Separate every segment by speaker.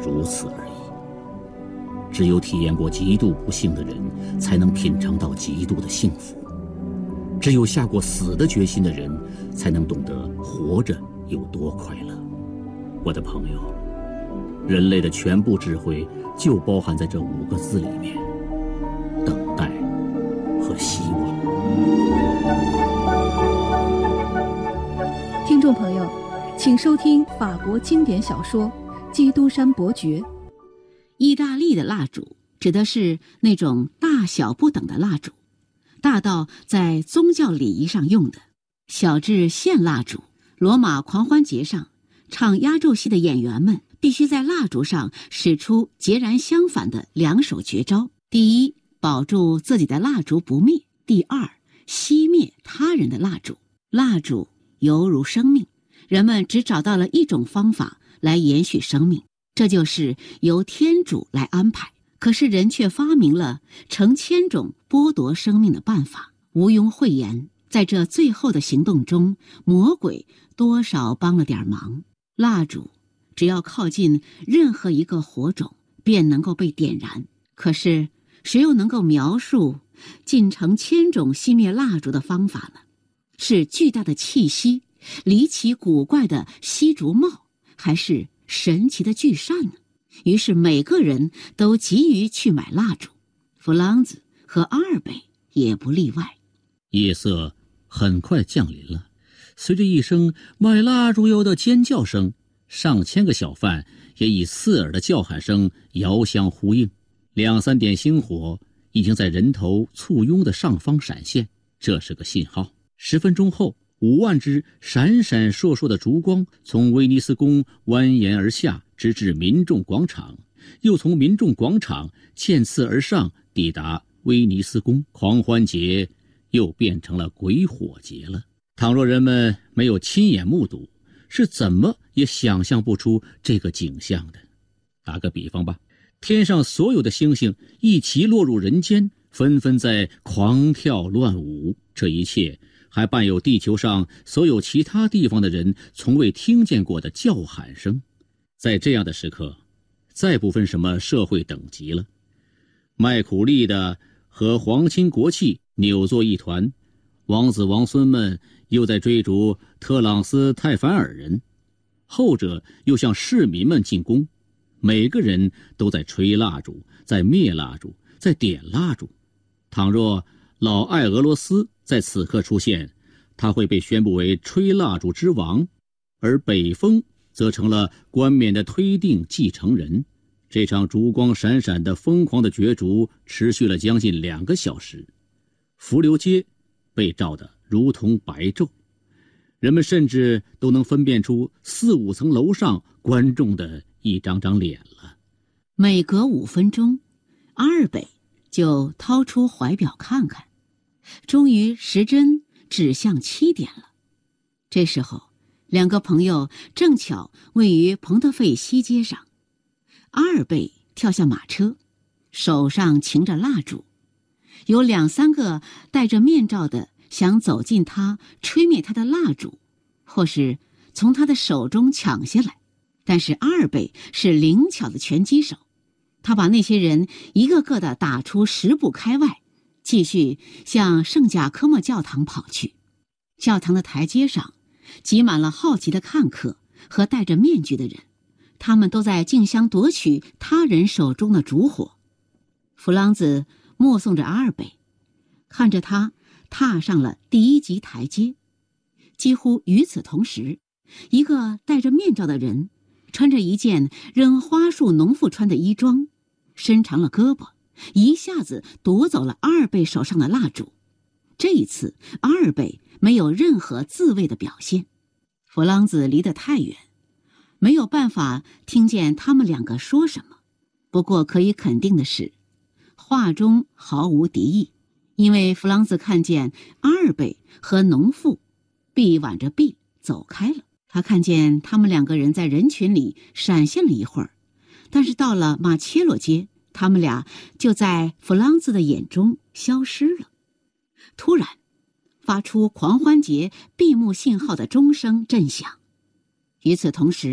Speaker 1: 如此而已。只有体验过极度不幸的人，才能品尝到极度的幸福；只有下过死的决心的人，才能懂得活着有多快乐。我的朋友，人类的全部智慧就包含在这5个字里面：等待和希望。
Speaker 2: 听众朋友，请收听法国经典小说《基督山伯爵》。
Speaker 3: 意大利的蜡烛指的是那种大小不等的蜡烛，大到在宗教礼仪上用的，小至线蜡烛。罗马狂欢节上，唱压轴戏的演员们必须在蜡烛上使出截然相反的2手绝招：第一，保住自己的蜡烛不灭；第二，熄灭他人的蜡烛。蜡烛犹如生命，人们只找到了一种方法来延续生命，这就是由天主来安排。可是人却发明了成千种剥夺生命的办法。毋庸讳言，在这最后的行动中，魔鬼多少帮了点忙。蜡烛只要靠近任何一个火种，便能够被点燃。可是谁又能够描述近成千种熄灭蜡烛的方法呢？是巨大的气息，离奇古怪的吸烛帽，还是神奇的巨扇呢？于是每个人都急于去买蜡烛，弗朗兹和阿尔贝也不例外。
Speaker 1: 夜色很快降临了，随着一声买蜡烛哟的尖叫声，上千个小贩也以刺耳的叫喊声遥相呼应。2、3点星火已经在人头簇拥的上方闪现，这是个信号。10分钟后，5万只闪闪烁烁的烛光从威尼斯宫蜿蜒而下，直至民众广场，又从民众广场渐次而上，抵达威尼斯宫。狂欢节又变成了鬼火节了。倘若人们没有亲眼目睹，是怎么也想象不出这个景象的。打个比方吧，天上所有的星星一齐落入人间，纷纷在狂跳乱舞，这一切还伴有地球上所有其他地方的人从未听见过的叫喊声。在这样的时刻，再不分什么社会等级了，卖苦力的和皇亲国戚扭作一团，王子王孙们又在追逐特朗斯泰凡尔人，后者又向市民们进攻。每个人都在吹蜡烛，在灭蜡烛，在点蜡烛。倘若老艾俄罗斯在此刻出现，他会被宣布为吹蜡烛之王，而北风则成了冠冕的推定继承人。这场烛光闪闪的疯狂的角逐持续了将近2个小时，浮流街被照得如同白昼，人们甚至都能分辨出4、5层楼上观众的一张张脸了。
Speaker 3: 每隔5分钟，阿尔贝就掏出怀表看看，终于时针指向7点了。这时候2个朋友正巧位于蓬特费西街上。阿尔贝跳下马车，手上擎着蜡烛，有2、3个戴着面罩的想走近他，吹灭他的蜡烛，或是从他的手中抢下来。但是阿尔贝是灵巧的拳击手，他把那些人一个个的打出10步开外，继续向圣贾科莫教堂跑去。教堂的台阶上挤满了好奇的看客和戴着面具的人，他们都在竞相夺取他人手中的烛火。弗朗兹目送着阿尔贝，看着他踏上了第1级台阶。几乎与此同时，一个戴着面罩的人穿着一件扔花束农妇穿的衣装，伸长了胳膊，一下子夺走了阿尔贝手上的蜡烛。这一次阿尔贝没有任何自卫的表现。弗朗兹离得太远，没有办法听见他们2个说什么。不过可以肯定的是，话中毫无敌意，因为弗朗兹看见阿尔贝和农妇臂挽着臂走开了。他看见他们2个人在人群里闪现了一会儿，但是到了马切洛街，他们俩就在弗朗兹的眼中消失了。突然，发出狂欢节闭幕信号的钟声震响。与此同时，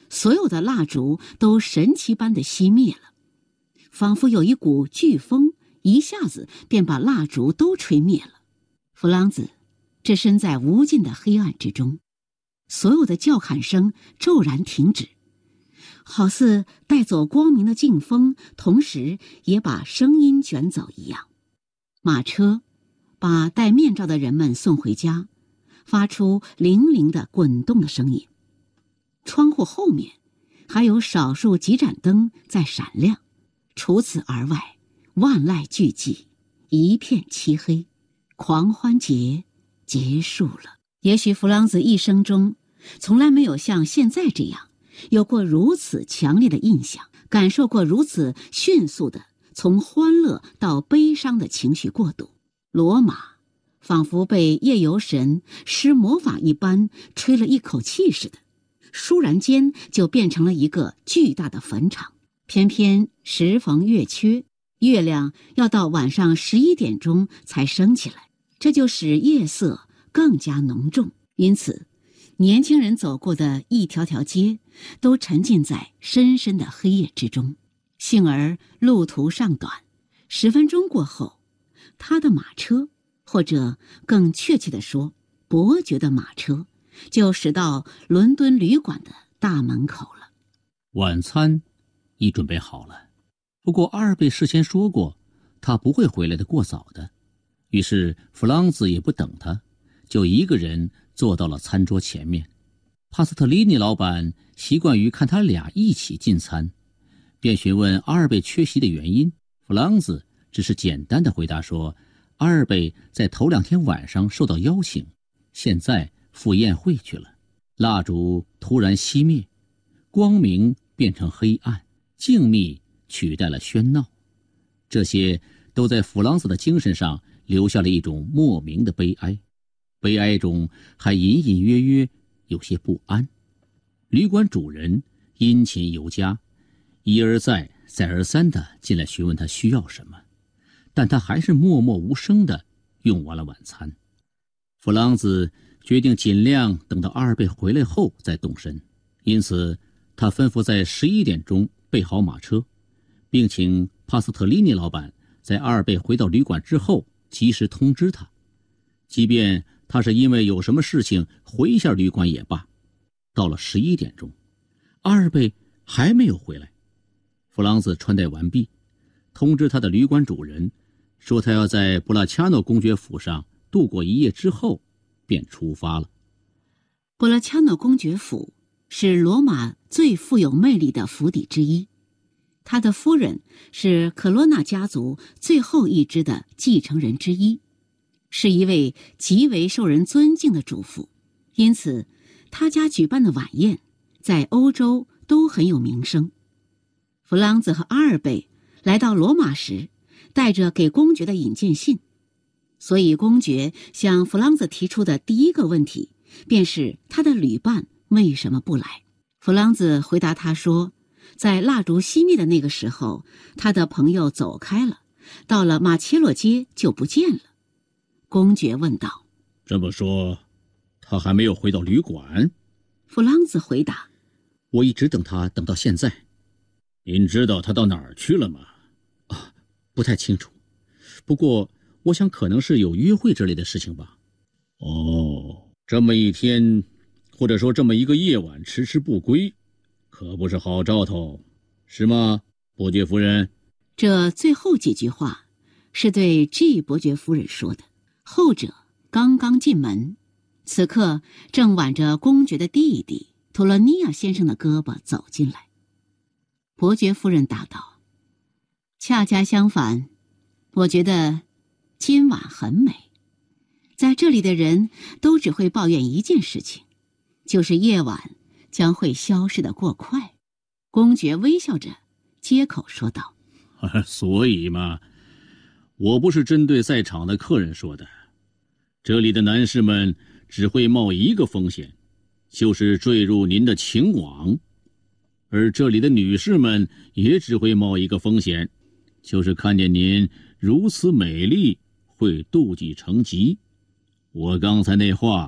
Speaker 3: 所有的蜡烛都神奇般的熄灭了，仿佛有一股飓风一下子便把蜡烛都吹灭了。弗朗兹置身在无尽的黑暗之中，所有的叫喊声骤然停止，好似带走光明的劲风，同时也把声音卷走一样。马车把戴面罩的人们送回家，发出铃铃的滚动的声音。窗户后面还有少数几盏灯在闪亮，除此而外，万籁俱寂，一片漆黑。狂欢节结束了。也许弗朗兹一生中从来没有像现在这样有过如此强烈的印象，感受过如此迅速的从欢乐到悲伤的情绪过渡。罗马仿佛被夜游神施魔法一般吹了一口气似的，倏然间就变成了一个巨大的坟场。偏偏时逢月缺，月亮要到晚上11点钟才升起来，这就使夜色更加浓重。因此年轻人走过的一条条街都沉浸在深深的黑夜之中。幸而路途尚短，10分钟过后，他的马车，或者更确切地说伯爵的马车，就驶到伦敦旅馆的大门口了。
Speaker 1: 晚餐已准备好了，不过阿尔贝事先说过他不会回来的过早的，于是弗朗兹也不等他，就一个人坐到了餐桌前面。帕斯特利尼老板习惯于看他俩一起进餐，便询问阿尔贝缺席的原因。弗朗兹只是简单的回答说，阿尔贝在头2天晚上受到邀请，现在赴宴会去了。蜡烛突然熄灭，光明变成黑暗，静谧取代了喧闹，这些都在弗朗兹的精神上留下了一种莫名的悲哀，悲哀中还隐隐约约有些不安。旅馆主人殷勤有加，一而再再而三地进来询问他需要什么，但他还是默默无声地用完了晚餐。弗朗兹决定尽量等到阿尔贝回来后再动身，因此他吩咐在11点钟备好马车，并请帕斯特利尼老板在阿尔贝回到旅馆之后及时通知他，即便他是因为有什么事情回一下旅馆也罢。到了11点钟，阿尔贝还没有回来。弗朗兹穿戴完毕，通知他的旅馆主人，说他要在布拉恰诺公爵府上度过1夜之后便出发了。
Speaker 3: 布拉恰诺公爵府是罗马最富有魅力的府邸之一，他的夫人是科罗纳家族最后一支的继承人之一，是一位极为受人尊敬的主妇，因此他家举办的晚宴在欧洲都很有名声。弗朗兹和阿尔贝来到罗马时带着给公爵的引荐信，所以公爵向弗朗兹提出的第一个问题便是他的旅伴为什么不来。弗朗兹回答他说，在蜡烛熄灭的那个时候，他的朋友走开了，到了马切洛街就不见了。公爵问道，
Speaker 1: 这么说他还没有回到旅馆？
Speaker 3: 弗朗兹回答，
Speaker 1: 我一直等他等到现在。您知道他到哪儿去了吗？不太清楚，不过我想可能是有约会之类的事情吧。这么一天，或者说这么一个夜晚迟迟不归，可不是好兆头，是吗，伯爵夫人？
Speaker 3: 这最后几句话是对 G 伯爵夫人说的，后者刚刚进门，此刻正挽着公爵的弟弟托罗尼亚先生的胳膊走进来。伯爵夫人答道，恰恰相反，我觉得今晚很美。在这里的人都只会抱怨一件事情，就是夜晚将会消失得过快。公爵微笑着接口说道，
Speaker 1: 所以嘛，我不是针对在场的客人说的，这里的男士们只会冒一个风险，就是坠入您的情网，而这里的女士们也只会冒一个风险，就是看见您如此美丽会妒忌成疾。我刚才那话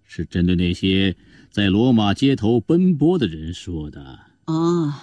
Speaker 1: 是针对那些在罗马街头奔波的人说的。
Speaker 3: 哦，